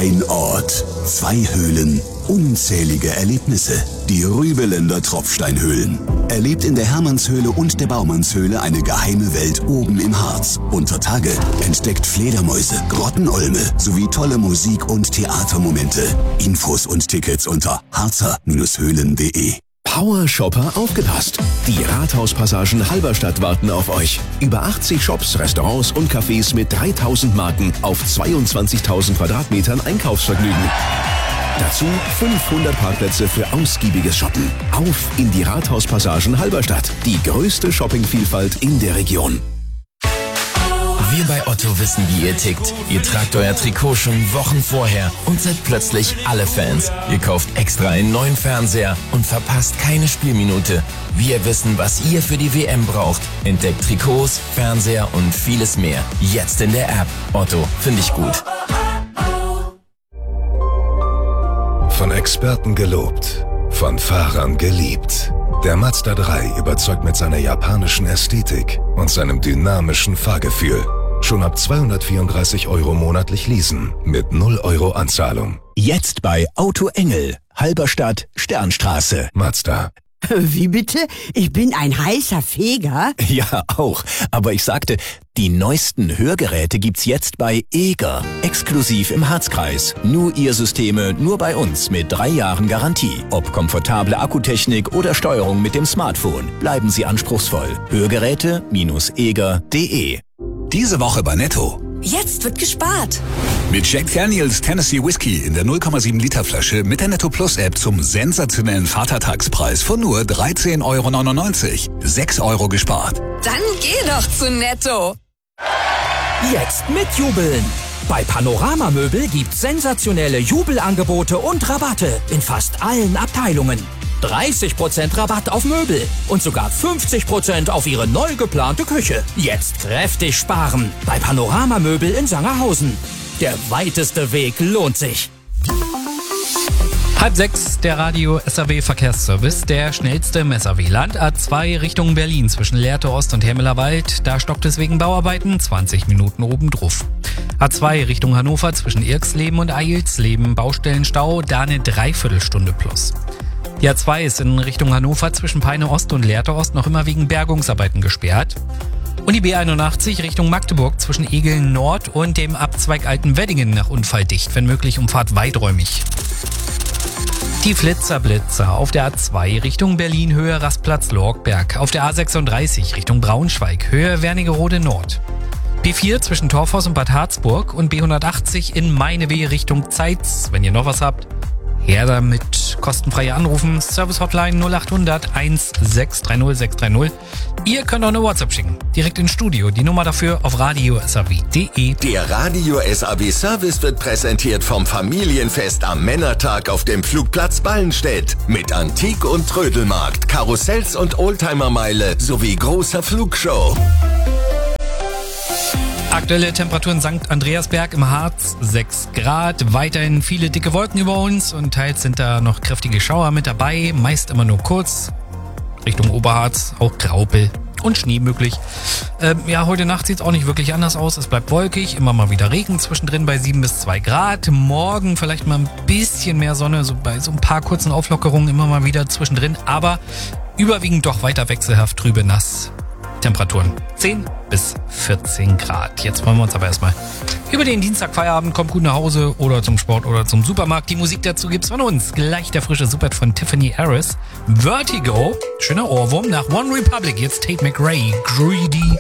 Ein Ort, 2 Höhlen, unzählige Erlebnisse. Die Rübeländer Tropfsteinhöhlen. Erlebt in der Hermannshöhle und der Baumannshöhle eine geheime Welt oben im Harz. Unter Tage entdeckt Fledermäuse, Grottenolme sowie tolle Musik- und Theatermomente. Infos und Tickets unter harzer-höhlen.de. Power-Shopper, aufgepasst! Die Rathauspassagen Halberstadt warten auf euch. Über 80 Shops, Restaurants und Cafés mit 3000 Marken auf 22.000 Quadratmetern Einkaufsvergnügen. Dazu 500 Parkplätze für ausgiebiges Shoppen. Auf in die Rathauspassagen Halberstadt. Die größte Shoppingvielfalt in der Region. Wir bei Otto wissen, wie ihr tickt. Ihr tragt euer Trikot schon Wochen vorher und seid plötzlich alle Fans. Ihr kauft extra einen neuen Fernseher und verpasst keine Spielminute. Wir wissen, was ihr für die WM braucht. Entdeckt Trikots, Fernseher und vieles mehr. Jetzt in der App. Otto, finde ich gut. Von Experten gelobt, von Fahrern geliebt. Der Mazda 3 überzeugt mit seiner japanischen Ästhetik und seinem dynamischen Fahrgefühl. Schon ab 234 € monatlich leasen mit 0 € Anzahlung. Jetzt bei Auto Engel, Halberstadt, Sternstraße. Mazda. Wie bitte? Ich bin ein heißer Feger? Ja, auch. Aber ich sagte, die neuesten Hörgeräte gibt's jetzt bei Eger. Exklusiv im Harzkreis. Nur ihr Systeme, nur bei uns mit 3 Jahren Garantie. Ob komfortable Akkutechnik oder Steuerung mit dem Smartphone. Bleiben Sie anspruchsvoll. Hörgeräte-eger.de. Diese Woche bei Netto. Jetzt wird gespart. Mit Jack Daniels Tennessee Whiskey in der 0,7 Liter Flasche mit der Netto Plus App zum sensationellen Vatertagspreis von nur 13,99 €. 6 € gespart. Dann geh doch zu Netto. Jetzt mitjubeln! Bei Panorama Möbel gibt's sensationelle Jubelangebote und Rabatte in fast allen Abteilungen. 30% Rabatt auf Möbel und sogar 50% auf Ihre neu geplante Küche. Jetzt kräftig sparen bei Panorama Möbel in Sangerhausen. Der weiteste Weg lohnt sich. 5:30, der Radio SAW Verkehrsservice, der schnellste im SAW-Land. A2 Richtung Berlin zwischen Lehrte Ost und Hermeler Wald. Da stockt es wegen Bauarbeiten, 20 Minuten obendrauf. A2 Richtung Hannover zwischen Irksleben und Eilsleben. Baustellenstau, da eine Dreiviertelstunde plus. Die A2 ist in Richtung Hannover zwischen Peine Ost und Lehrte Ost noch immer wegen Bergungsarbeiten gesperrt. Und die B81 Richtung Magdeburg zwischen Egeln Nord und dem Abzweig Altenweddingen nach Unfall dicht, wenn möglich Umfahrt weiträumig. Die Flitzer auf der A2 Richtung Berlin Höhe Rastplatz Lorgberg, auf der A36 Richtung Braunschweig Höhe Wernigerode Nord. B4 zwischen Torfhaus und Bad Harzburg und B180 in Meinewehe Richtung Zeitz. Wenn ihr noch was habt, her damit, kostenfreie Anrufen, Service Hotline 0800 1630 630. Ihr könnt auch eine WhatsApp schicken, direkt ins Studio. Die Nummer dafür auf radiosaw.de. Der Radio SAW Service wird präsentiert vom Familienfest am Männertag auf dem Flugplatz Ballenstedt. Mit Antik- und Trödelmarkt, Karussells und Oldtimermeile sowie großer Flugshow. Aktuelle Temperaturen St. Andreasberg im Harz 6 Grad, weiterhin viele dicke Wolken über uns und teils sind da noch kräftige Schauer mit dabei, meist immer nur kurz. Richtung Oberharz auch Graupel und Schnee möglich. Heute Nacht sieht es auch nicht wirklich anders aus, es bleibt wolkig, immer mal wieder Regen zwischendrin bei 7 bis 2 Grad. Morgen vielleicht mal ein bisschen mehr Sonne, so bei so ein paar kurzen Auflockerungen immer mal wieder zwischendrin, aber überwiegend doch weiter wechselhaft trübe nass. Temperaturen 10 bis 14 Grad. Jetzt wollen wir uns aber erstmal über den Dienstagfeierabend, kommt gut nach Hause oder zum Sport oder zum Supermarkt. Die Musik dazu gibt's von uns. Gleich der frische Superhit von Tiffany Harris. Vertigo, schöner Ohrwurm nach One Republic. Jetzt Tate McRae, Greedy.